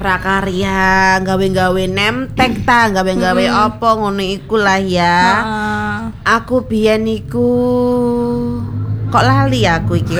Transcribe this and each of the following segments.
prakarya, gawe-gawe nemtek ta, gawe-gawe apa ngono iku lah ya. Aku biyen iku kok lali aku iki.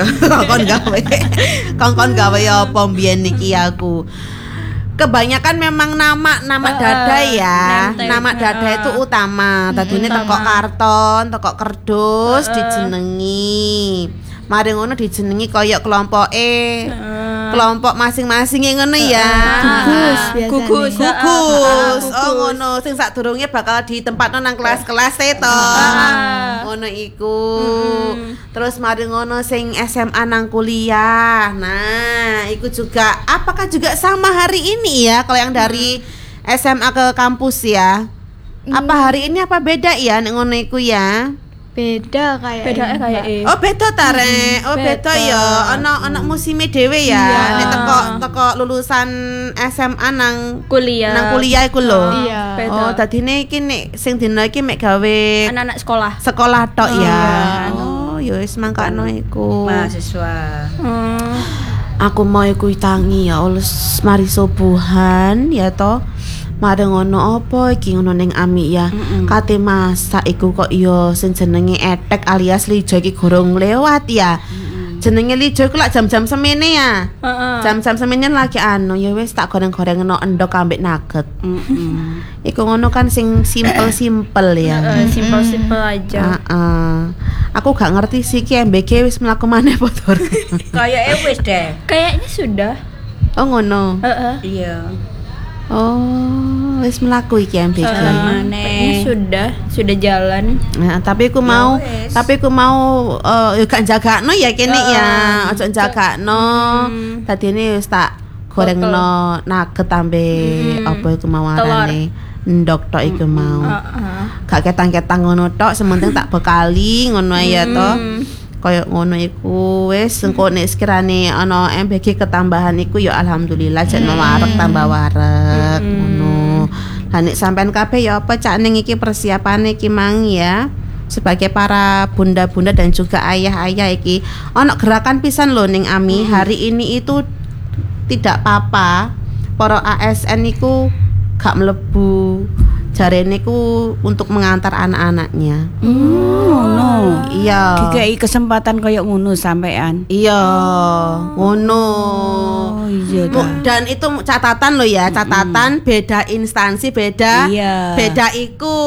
Kongkon gawe apa biyen iki aku. Kebanyakan memang nama dada ya. Nama dada itu utama. Dadine teko karton, teko kerdus dijenengi. Mari ngono dijenengi kaya kelompoke. Kelompok masing-masing ngono ya. Gugus. Oh ngono, sing sadurunge bakal ditempatno nang kelas-kelas e to. Ngono iku. Terus mari ngono sing SMA nang kuliah. Nah, iku juga apakah juga sama hari ini ya kalau yang dari SMA ke kampus ya? Apa hari ini apa beda ya nek ngono iku ya? Beda kayak Oh beda ta rek. Oh beda ya. Ana musime dhewe ya. Nek teko lulusan SMA nang kuliah iku lho. Oh dadine iki nek sing dina iki mek gawe anak-anak sekolah tok ya. Oh ya wis mangkano iku. Mahasiswa. Aku mau iku tangi ya Allah mari subuhan ya to. Mari ngono apa iki ngono ning Ami ya. Kate masak iku kok ya sing jenenge etek alias lijo iki gorong lewat ya. Jenenge lijo iku lak jam-jam semene ya. Jam-jam semene lagi anu ya wis tak goreng-gorengno endok ambek nugget. Iku ngono kan sing simple ya. Simple aja. Aku gak ngerti sih ki MBG wis mlaku maneh apa Kayake wis deh. Kayaknya sudah. Oh ngono. Iya. Oh, wis mlaku iki MBG. Kayaknya sudah jalan. Nah, tapi aku mau yo gak jagakno ya kene ya. Aja jagakno. Dadine wis tak gorengno nugget ambek apa iku mau arane. Ndok tok iku mau. Gak ketang-ketang ngono tok, sementing tak bekali ngono ya to. Kaya ngono iku wis engko nek sekirane ana MBG ketambahan iku ya alhamdulillah jek wareg tambah wareg ngono. Lah nek sampean kabeh ya apa cak ning iki persiapane iki mang ya sebagai para bunda-bunda dan juga ayah-ayah iki ana gerakan pisan lho ning Ami hari ini itu tidak apa-apa para ASN iku gak mlebu jarene ku untuk mengantar anak-anaknya. Ngono. Iya. Dikai kesempatan koyo ngono sampean. Iya, ngono. Oh, iya ta. Dan itu catatan lo ya, catatan beda instansi, beda iku.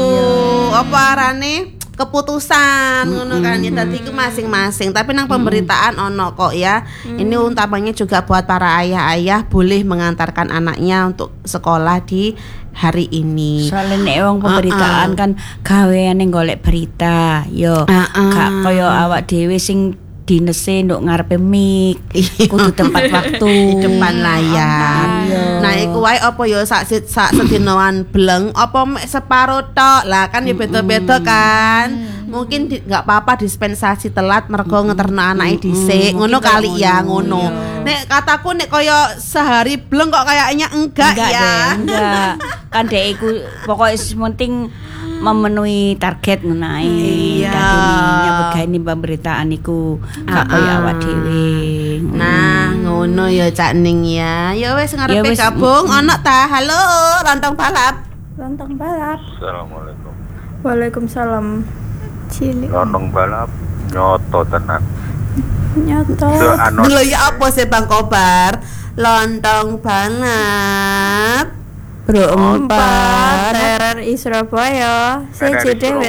Apa arane? Keputusan ngono kan ya tadi itu masing-masing tapi nang pemberitaan ono kok ya ini utamanya juga buat para ayah-ayah boleh mengantarkan anaknya untuk sekolah di hari ini. Soalnya nek wong pemberitaan kan gaweane golek berita yo gak koyo awak dhewe sing dinese nduk ngarepe mik kudu tempat waktu di depan layar. Nah iku wae apa ya sak sedinoan bleng apa separo tok lah kan ya beda-beda kan. Mungkin enggak apa-apa dispensasi telat mergo ngeterno anake dhisik ngono kali ya ngono. Nek kataku nek koyo sehari bleng kok kayaknya enggak ya. Enggak. Kan dek iku pokoke penting memenuhi target ngono ae. Dadine nyambut gawe ni pemberitaan iku gak koyo awak dhewe. Nah, ngono ya Cak Ning ya. Ya wis ngarepe gabung ana ta. Halo, lontong balap. Assalamualaikum. Waalaikumsalam. Cilik. Lontong balap nyoto tenan. Nyoto. Lho ya apa sih Bang Kobar? Lontong balap. Bro 4 RRI Surabaya CC dhewe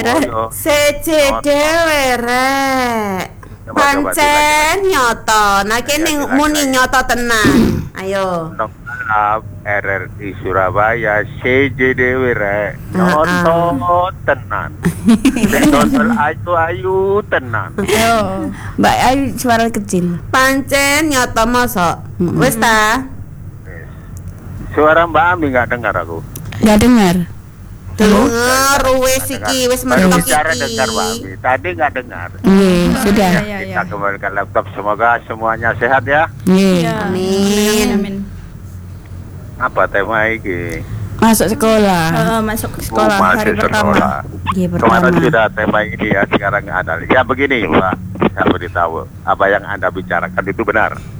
rek pancen nyoto nah kene muni nyoto tenan ayo RRI Surabaya CC dhewe rek nyoto tenan nonton ayu tenan yo Mbak Ayu suara kecil pancen nyoto mosok wis ta. Suara Mbak Ami nggak dengar aku. Nggak dengar. Dengar wis iki wis mentok iki. Dengar Mbak Ami. Tadi nggak dengar. Sudah. Kita kembalikan laptop semoga semuanya sehat ya. Amin. Apa tema ini? Masuk sekolah. Masuk sekolah hari pertama. Kemarin sudah tema ini ya sekarang ada. Ya begini Mbak, saya beritahu apa yang Anda bicarakan itu benar.